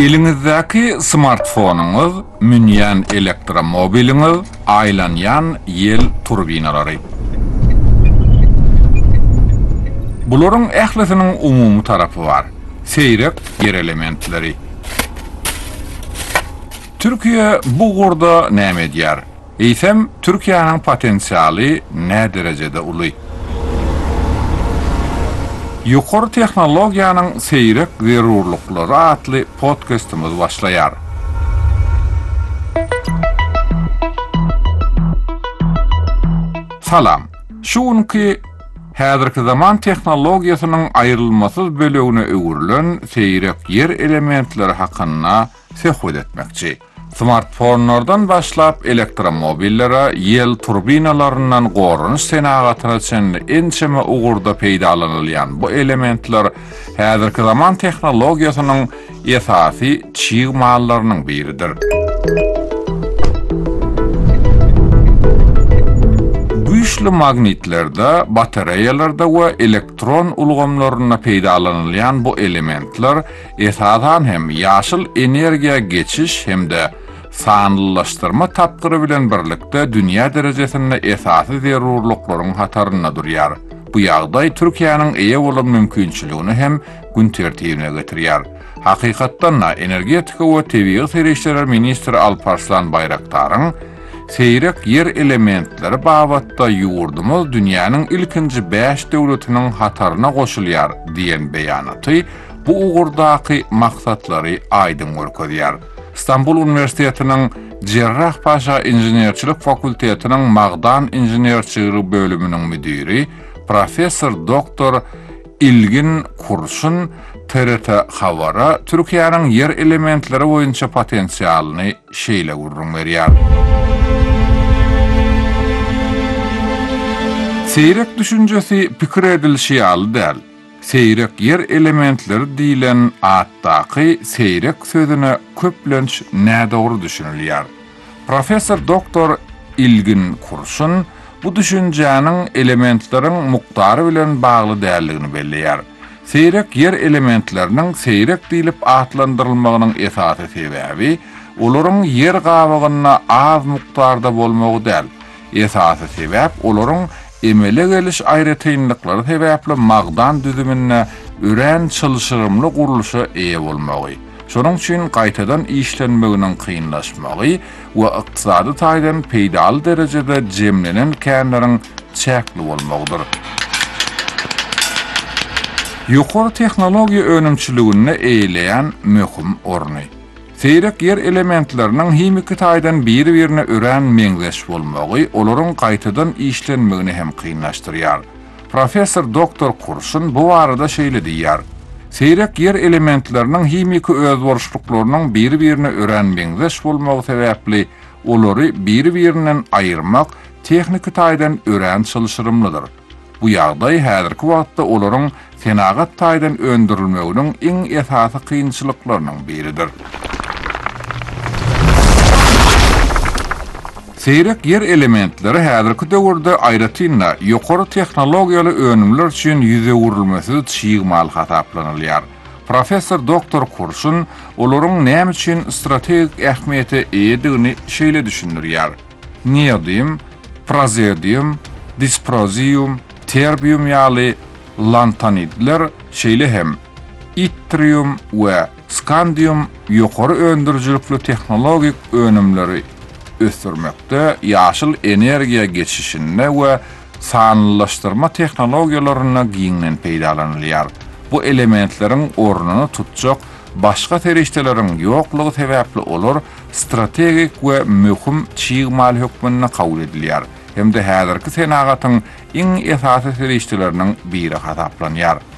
Elinizdeki smartfonunuz, münyen elektromobiliniz, aylanyan yel turbinaları. Buların ählisinin umumy tarapy var. Seyrek yer elementleri. Türkiye bu gurda näme edýär? Eýsem, Türkiýanyň potensialy nä derejede uly? Ýokary tehnologiýanyň seyrek zerurlyklary atly podcastymyz başlaýar. Salam. Şuňky häzirki zaman tehnologiýasynyň aýrylmasyz bölegine öwrülen seyrek yer elementleri hakynda söhbet etmekçi. Smartfonlardan başlap elektromobillere, yel turbinalarından gorunuş senagatyna çenli ençeme ugurda peýdalanylýan bu elementler häzirki zaman tehnologiýasynyň esasy çyğmallarynyň biridir. Güýçli magnitlerde, batareyalarda we elektron ulgamlaryna peýdalanylýan bu elementler esasan hem ýaşyl energiýa geçiş hem de sanlylaşdyrma tapgyry bilen birlikde dünýä derejesinde esasy zerurlyklaryň hataryna durýar. Bu ýagdaý Türkiýanyň eýe bolan mümkinçiligini hem gün tertibine getirýär. Hakykatdan energetika we tebii serişler ministri Alparslan Bayraktaryň seyrek yer elementleri babatda ýurdumyz dünýäniň ilkinji 5 döwletiniň hataryna goşulýar diýen beýanaty bu ugurdaky maksatlary aýdyn görkezýär. İstanbul Üniversitetiniň Cerrahpaşa Injenerçilik Fakultetiniň Magdan Injenerçiligi bölüminiň müdiri professor doktor İlgin Kurşun TRT Hawara Türkiýanyň yer elementleri boýunça potensialyny şeýle gurrun berýär. Seyrek düşüncesi pikir edilşi ýaly däl. Seyrek yer elementleri diýilen atdaky seyrek sözüne köplenç nädogry düşünülýär. Professor doktor İlgin Kurşun bu düşünjäniň elementleriň muktary bilen bagly däldigini belleýär. Seyrek yer elementleriniň seyrek diýilip atlandyrylmagynyň esasy sebäbi olaryň yer gabagyna az muktarda bolmagy däl. Esasy sebäp olaryň emele geliş aýratynlyklary sebäpli magdan düzümine üren çylşyrymly gurulşa eýe bolmagy. Şonuň üçin gaýtadan işlenmeginiň kynlaşmagy we ykdysady taýdan peýdal derejede jemlenen känleriň çäkli bolmagydyr. Ýokary tehnologiýa önümçiligine eýleýän möhüm orny. Seyrek yer elementleriniň himiki taýdan bir-birine ören meňzeş bolmagy olaryň gaýtadan işlenmegini hem kynlaşdyrýar. Professor doktor Kurşun bu arada şeýle diýär. Seyrek yer elementleriniň himiki özboşluklarynyň bir-birine ören meňzeş bolmagy sebäpli olary bir-birinden aýyrmak tehnik taýdan ören çylşyrymlydyr. Bu ýagdaý häzirki wagtda olaryň senagat taýdan öndürilmeginiň iň esasy kynçylyklarynyň biridir. Seyrek yer elementleri häzirki döwürde aýratynla ýokary tehnologiýaly önümler üçin ýüze gurulmasy çyğmal hataplanylýar. Professor doktor Kurşun olaryň näme üçin strategik ähmiýeti eýedigini şeýle düşündirýär. Neodyum, praseodyum, dysprosium, terbium ýaly lantanidler şeýle hem yttrium we skandium ýokary öndürjülikli tehnologik önümleri ösürmekde ýaşyl energiýa geçişine we sanlylaşdyrma tehnologiýalaryna giňden peýdalanylýar. Bu elementleriň ornuny tutjak başga terişdeleriň ýoklugy sebäpli olar strategik we möhüm çyğmal hökmüne kabul edilýär. Hem de häzirki senagatyň iň esasy terişdeleriniň biri hasaplanýar.